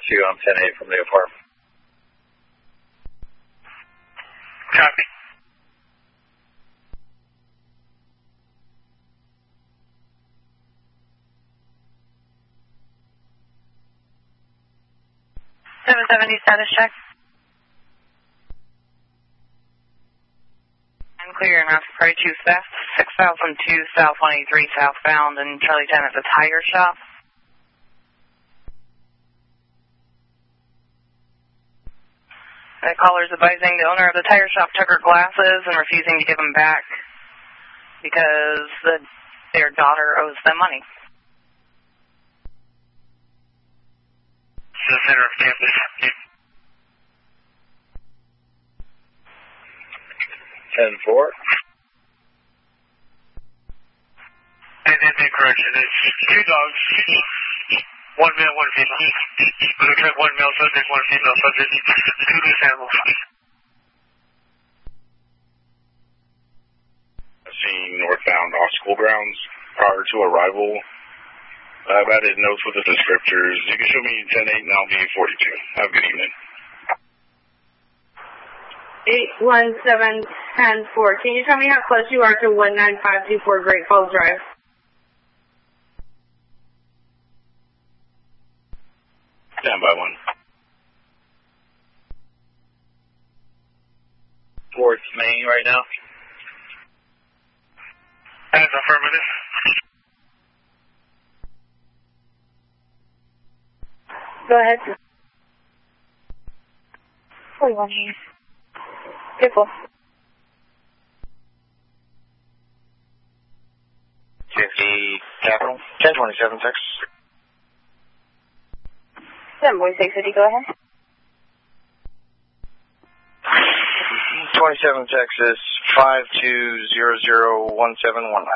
you on 10-8 from the apartment. Copy. Status check. I'm clear enough. Probably 2 South, 6002 South 183 southbound and Charlie 10 at the tire shop. The caller's advising the owner of the tire shop took her glasses and refusing to give them back because their daughter owes them money. The center of campus. 10-4. And correction, it's 2 dogs, 1 male, 1 female. It looks like 1 male subject, 1 female subject, 2 loose animals. Seen northbound off school grounds prior to arrival. I've added notes with the descriptors. You can show me 10-8 and I'll be 42. Have a good evening. 817-10-4. Can you tell me how close you are to 19524 Great Falls Drive? Stand by 1. 4th Main right now. That's affirmative. Go ahead. 41 here. Careful. 50 Capital. 1027 Texas. 7 boy 650, go ahead. 27 Texas, 52001719.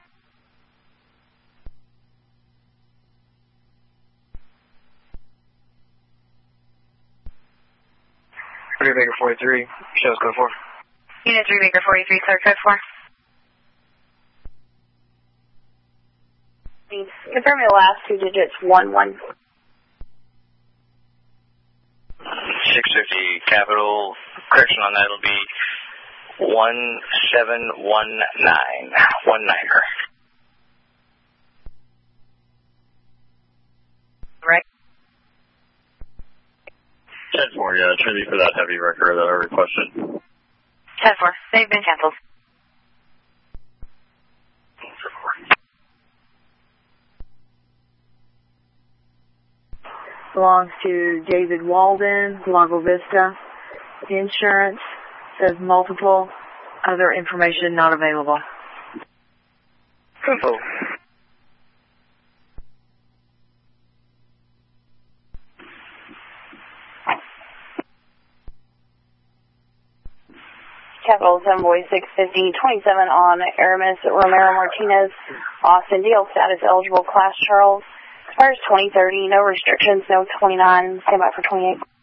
Baker 43, shows code 4. Unit 3 Baker 43, clear code 4. Confirm your last 2 digits, 11. 650 Capital, correction on that will be 1719, 19er. Right. 10-4, yeah, Trinity for that heavy record that I requested. 10-4, they've been canceled. Belongs to David Walden, Lago Vista. Insurance says multiple. Other information not available. Info. Capital 7 boy 650, 27 on Aramis Romero Martinez, Austin. DL status eligible, class Charles. Expires 2030, no restrictions, no 29. Stand by for 28.